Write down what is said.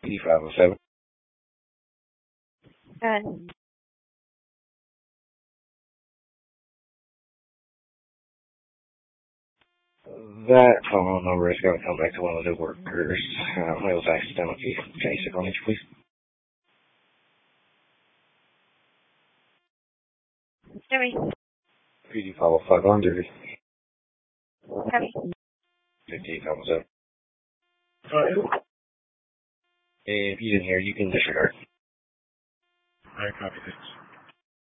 PD507. That phone number is going to come back to one of the workers. It was accidental. Change the range, please. Jimmy. PD505 on duty. Heavy. 58,007. If you didn't hear, you can disregard. Alright, copy this.